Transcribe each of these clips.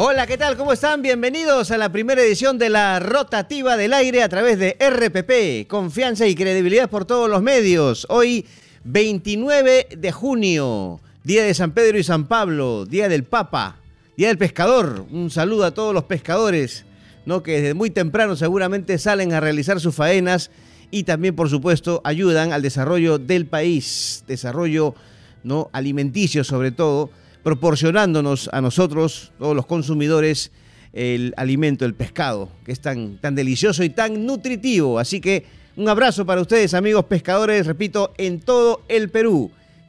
Hola, ¿qué tal? ¿Cómo están? Bienvenidos a la primera edición de la Rotativa del Aire a través de RPP. Confianza y credibilidad por todos los medios. Hoy, 29 de junio, Día de San Pedro y San Pablo, Día del Papa, Día del Pescador. Un saludo a todos los pescadores, ¿no? Que desde muy temprano seguramente salen a realizar sus faenas y también, por supuesto, ayudan al desarrollo del país, desarrollo, ¿no?, alimenticio sobre todo, proporcionándonos a nosotros, todos los consumidores, el alimento, el pescado, que es tan delicioso y tan nutritivo. Así que un abrazo para ustedes, amigos pescadores, repito, en todo el Perú.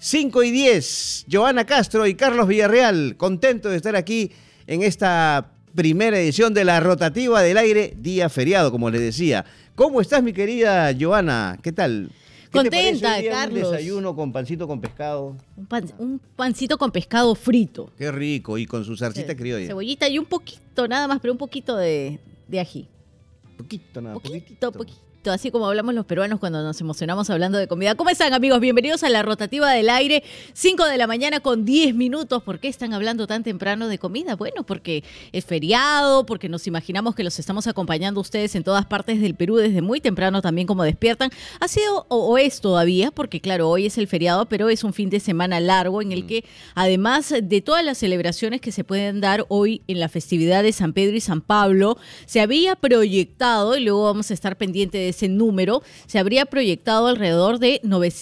5:10, Joana Castro y Carlos Villarreal, contentos de estar aquí en esta primera edición de la Rotativa del Aire, día feriado, como les decía. ¿Cómo estás, mi querida Joana? ¿Qué tal? Contenta, Carlos. Un desayuno con pancito con pescado. Un pancito con pescado frito. Qué rico, y con su salsita criolla. Cebollita y un poquito, nada más, pero un poquito de ají. Poquito, nada, poquito. Así como hablamos los peruanos cuando nos emocionamos hablando de comida. ¿Cómo están, amigos? Bienvenidos a la Rotativa del Aire, 5 de la mañana con 10 minutos. ¿Por qué están hablando tan temprano de comida? Bueno, porque es feriado, porque nos imaginamos que los estamos acompañando ustedes en todas partes del Perú desde muy temprano también, como despiertan. Ha sido o es todavía, porque claro, hoy es el feriado, pero es un fin de semana largo en el que, además de todas las celebraciones que se pueden dar hoy en la festividad de San Pedro y San Pablo, se había proyectado, y luego vamos a estar pendientes de ese número, se habría proyectado alrededor de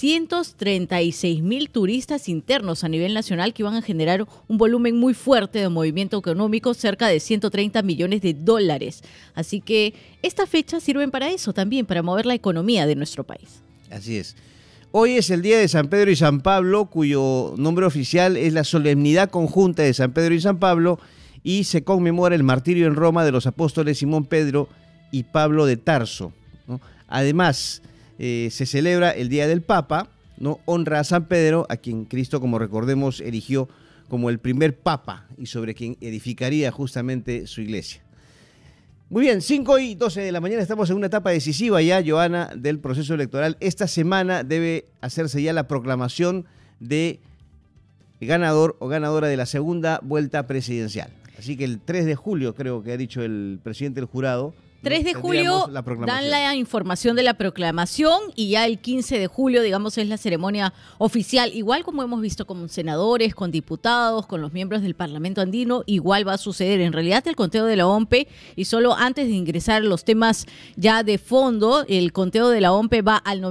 936,000 turistas internos a nivel nacional que iban a generar un volumen muy fuerte de movimiento económico, cerca de 130 millones de dólares. Así que estas fechas sirven para eso también, para mover la economía de nuestro país. Así es. Hoy es el Día de San Pedro y San Pablo, cuyo nombre oficial es la Solemnidad Conjunta de San Pedro y San Pablo, y se conmemora el martirio en Roma de los apóstoles Simón Pedro y Pablo de Tarso, ¿no? Además, se celebra el Día del Papa, ¿no? Honra a San Pedro, a quien Cristo, como recordemos, eligió como el primer papa y sobre quien edificaría justamente su iglesia. Muy bien, 5:12 de la mañana, estamos en una etapa decisiva ya, Joana, del proceso electoral. Esta semana debe hacerse ya la proclamación de ganador o ganadora de la segunda vuelta presidencial. Así que el 3 de julio, creo que ha dicho el presidente del jurado, 3 de julio dan la información de la proclamación y ya el 15 de julio, digamos, es la ceremonia oficial. Igual como hemos visto con senadores, con diputados, con los miembros del Parlamento andino, igual va a suceder. En realidad el conteo de la OMPE, y solo antes de ingresar a los temas ya de fondo, el conteo de la OMPE va al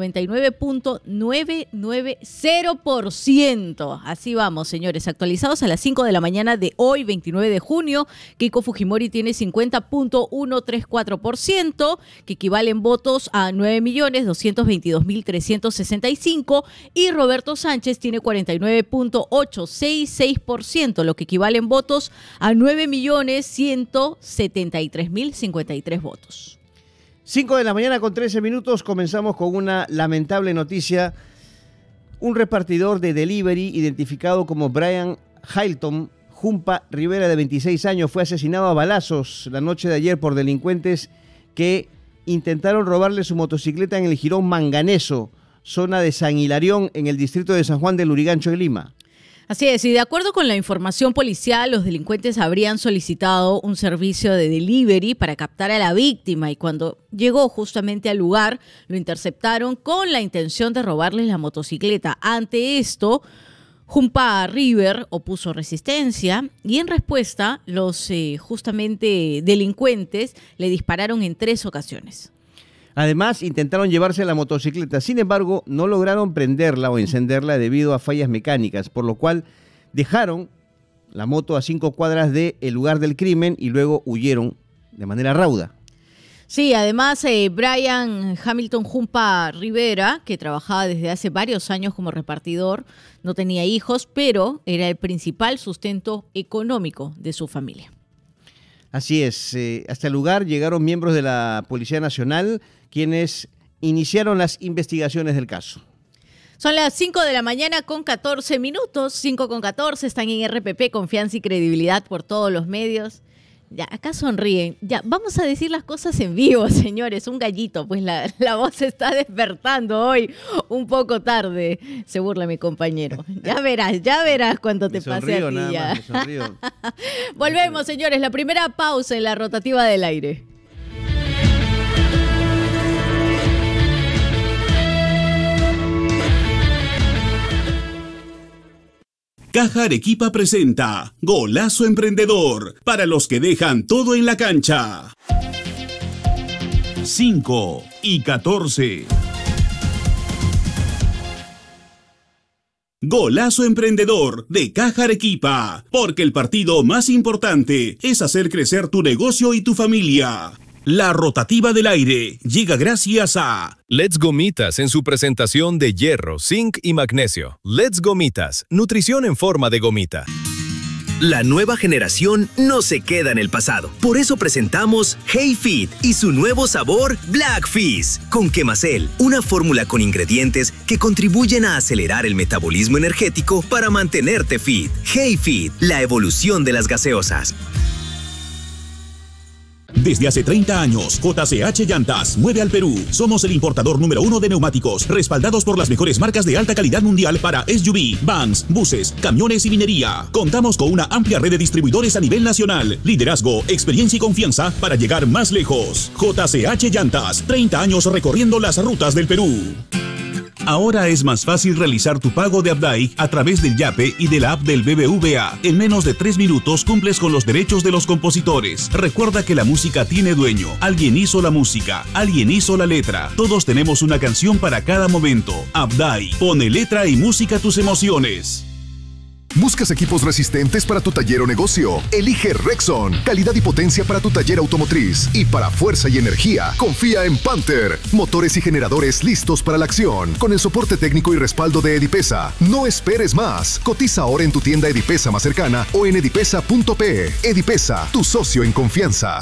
99.990%. Así vamos, señores, actualizados a las 5 de la mañana de hoy, 29 de junio. Keiko Fujimori tiene 50.134%, que equivale en votos a 9.222.365, y Roberto Sánchez tiene 49.866%, lo que equivale en votos a 9.173.053 votos. 5 de la mañana con 13 minutos, comenzamos con una lamentable noticia. Un repartidor de delivery identificado como Brian Hilton Jumpa Rivera, de 26 años, fue asesinado a balazos la noche de ayer por delincuentes que intentaron robarle su motocicleta en el jirón Manganeso, zona de San Hilarión, en el distrito de San Juan del Lurigancho, de Lima. Así es, y de acuerdo con la información policial, los delincuentes habrían solicitado un servicio de delivery para captar a la víctima, y cuando llegó justamente al lugar, lo interceptaron con la intención de robarles la motocicleta. Ante esto, Jumpa River opuso resistencia y en respuesta los justamente delincuentes le dispararon en 3 ocasiones. Además, intentaron llevarse la motocicleta, sin embargo, no lograron prenderla o encenderla debido a fallas mecánicas, por lo cual dejaron la moto a 5 cuadras del lugar del crimen y luego huyeron de manera rauda. Sí, además Brian Hamilton Jumpa Rivera, que trabajaba desde hace varios años como repartidor, no tenía hijos, pero era el principal sustento económico de su familia. Así es, hasta el lugar llegaron miembros de la Policía Nacional, quienes iniciaron las investigaciones del caso. Son las 5 de la mañana con 14 minutos, 5:14, están en RPP, confianza y credibilidad por todos los medios. Ya, acá sonríen. Ya, vamos a decir las cosas en vivo, señores. Un gallito, pues la voz se está despertando hoy un poco tarde. Se burla mi compañero. Ya verás cuando te pase a ti. Ya. Me sonrío. Volvemos, señores. La primera pausa en la rotativa del aire. Caja Arequipa presenta Golazo Emprendedor, para los que dejan todo en la cancha. 5 y 14. Golazo Emprendedor de Caja Arequipa, porque el partido más importante es hacer crecer tu negocio y tu familia. La rotativa del aire llega gracias a Let's Gomitas en su presentación de hierro, zinc y magnesio. Let's Gomitas, nutrición en forma de gomita. La nueva generación no se queda en el pasado. Por eso presentamos Hey Fit y su nuevo sabor Black Fizz con Quemacel, una fórmula con ingredientes que contribuyen a acelerar el metabolismo energético para mantenerte fit. Hey Fit, la evolución de las gaseosas. Desde hace 30 años, JCH Llantas mueve al Perú. Somos el importador número 1 de neumáticos, respaldados por las mejores marcas de alta calidad mundial para SUV, vans, buses, camiones y minería. Contamos con una amplia red de distribuidores a nivel nacional. Liderazgo, experiencia y confianza para llegar más lejos. JCH Llantas, 30 años recorriendo las rutas del Perú. Ahora es más fácil realizar tu pago de Abdai a través del Yape y de la app del BBVA. En menos de 3 minutos cumples con los derechos de los compositores. Recuerda que la música tiene dueño. Alguien hizo la música, alguien hizo la letra. Todos tenemos una canción para cada momento. Abdai, pone letra y música a tus emociones. ¿Buscas equipos resistentes para tu taller o negocio? Elige Rexon. Calidad y potencia para tu taller automotriz. Y para fuerza y energía, confía en Panther. Motores y generadores listos para la acción. Con el soporte técnico y respaldo de Edipesa. No esperes más. Cotiza ahora en tu tienda Edipesa más cercana o en edipesa.pe. Edipesa, tu socio en confianza.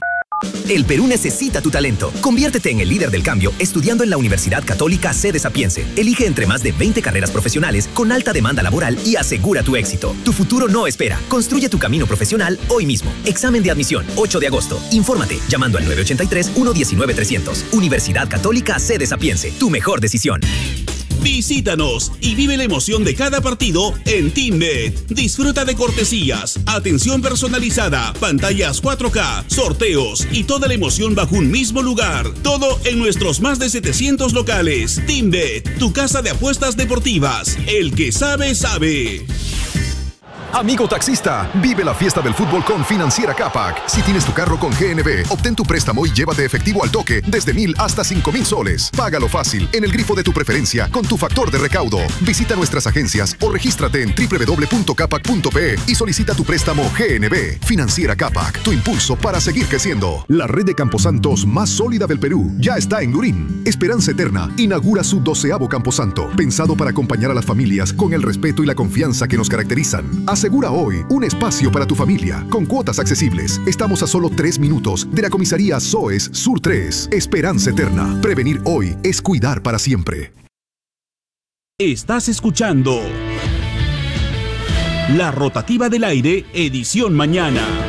El Perú necesita tu talento. Conviértete en el líder del cambio estudiando en la Universidad Católica Sede Sapiense. Elige entre más de 20 carreras profesionales con alta demanda laboral y asegura tu éxito. Tu futuro no espera. Construye tu camino profesional hoy mismo. Examen de admisión, 8 de agosto. Infórmate llamando al 983-119-300. Universidad Católica Sede Sapiense. Tu mejor decisión. Visítanos y vive la emoción de cada partido en TeamNet. Disfruta de cortesías, atención personalizada, pantallas 4K, sorteos y toda la emoción bajo un mismo lugar. Todo en nuestros más de 700 locales. TeamNet, tu casa de apuestas deportivas. El que sabe, sabe. Amigo taxista, vive la fiesta del fútbol con Financiera Capac. Si tienes tu carro con GNB, obtén tu préstamo y llévate efectivo al toque desde 1,000 hasta 5,000 soles. Págalo fácil en el grifo de tu preferencia con tu factor de recaudo. Visita nuestras agencias o regístrate en www.capac.pe y solicita tu préstamo GNB. Financiera Capac, tu impulso para seguir creciendo. La red de camposantos más sólida del Perú ya está en Lurín. Esperanza Eterna inaugura su 12º camposanto, pensado para acompañar a las familias con el respeto y la confianza que nos caracterizan. Asegura hoy un espacio para tu familia con cuotas accesibles. Estamos a solo 3 minutos de la comisaría SOES Sur 3. Esperanza Eterna. Prevenir hoy es cuidar para siempre. Estás escuchando La Rotativa del Aire, edición mañana.